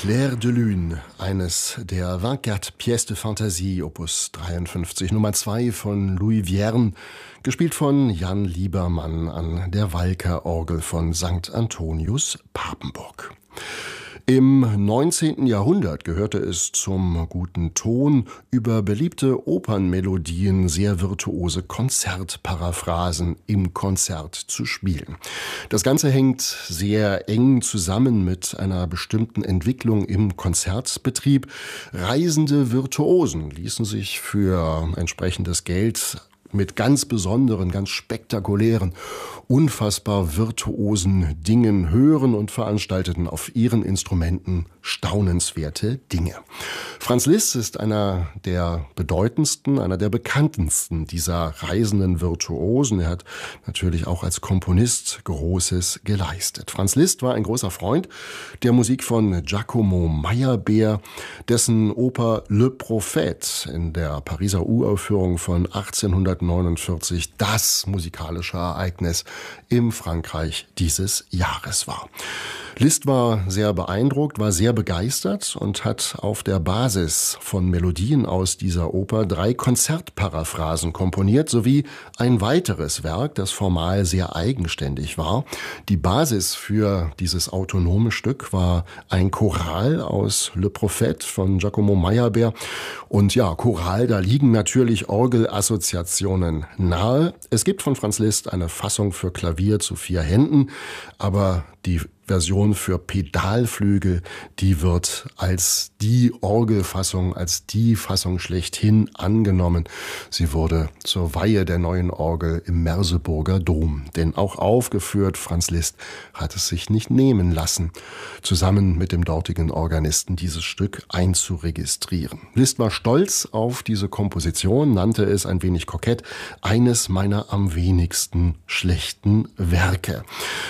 Clair de Lune, eines der 24 Pièces de Fantasie, Opus 53, Nummer 2 von Louis Vierne, gespielt von Jan Liebermann an der Walker-Orgel von St. Antonius, Papenburg. Im 19. Jahrhundert gehörte es zum guten Ton, über beliebte Opernmelodien sehr virtuose Konzertparaphrasen im Konzert zu spielen. Das Ganze hängt sehr eng zusammen mit einer bestimmten Entwicklung im Konzertbetrieb. Reisende Virtuosen ließen sich für entsprechendes Geld mit ganz besonderen, ganz spektakulären, unfassbar virtuosen Dingen hören und veranstalteten auf ihren Instrumenten staunenswerte Dinge. Franz Liszt ist einer der bedeutendsten, einer der bekanntesten dieser reisenden Virtuosen. Er hat natürlich auch als Komponist Großes geleistet. Franz Liszt war ein großer Freund der Musik von Giacomo Meyerbeer, dessen Oper Le Prophète in der Pariser Uraufführung von 1849 das musikalische Ereignis im Frankreich dieses Jahres war. Liszt war sehr beeindruckt, war sehr begeistert und hat auf der Basis von Melodien aus dieser Oper 3 Konzertparaphrasen komponiert, sowie ein weiteres Werk, das formal sehr eigenständig war. Die Basis für dieses autonome Stück war ein Choral aus Le Prophète von Giacomo Meyerbeer. Und ja, Choral, da liegen natürlich Orgelassoziationen nahe. Es gibt von Franz Liszt eine Fassung für Klavier zu 4 Händen, aber die Version für Pedalflügel, die wird als die Orgelfassung, als die Fassung schlechthin angenommen. Sie wurde zur Weihe der neuen Orgel im Merseburger Dom. Denn auch aufgeführt, Franz Liszt hat es sich nicht nehmen lassen, zusammen mit dem dortigen Organisten dieses Stück einzuregistrieren. Liszt war stolz auf diese Komposition, nannte es ein wenig kokett, eines meiner am wenigsten schlechten Werke.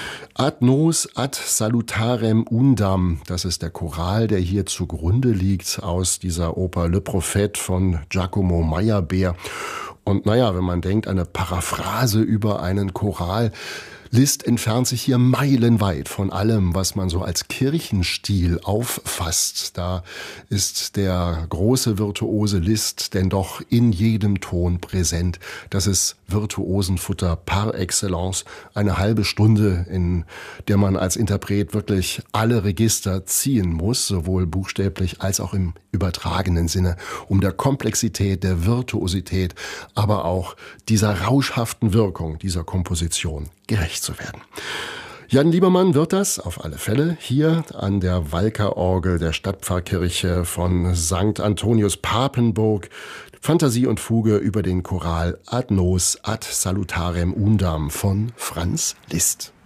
Ad nos ad salutarem undam, das ist der Choral, der hier zugrunde liegt aus dieser Oper Le Prophète von Giacomo Meyerbeer. Und naja, wenn man denkt, eine Paraphrase über einen Choral, Liszt entfernt sich hier meilenweit von allem, was man so als Kirchenstil auffasst. Da ist der große virtuose Liszt denn doch in jedem Ton präsent. Das ist Virtuosenfutter par excellence. Eine halbe Stunde, in der man als Interpret wirklich alle Register ziehen muss, sowohl buchstäblich als auch im übertragenen Sinne, um der Komplexität, der Virtuosität, aber auch dieser rauschhaften Wirkung dieser Komposition gerecht zu werden. Jan Liebermann wird das auf alle Fälle hier an der Walker-Orgel der Stadtpfarrkirche von St. Antonius Papenburg. Fantasie und Fuge über den Choral Ad nos ad salutarem undam von Franz Liszt.